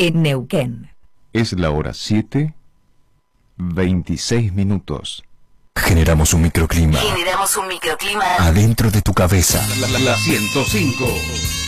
en Neuquén. Es la hora 7:26. Generamos un microclima Generamos un microclima adentro de tu cabeza. La 105.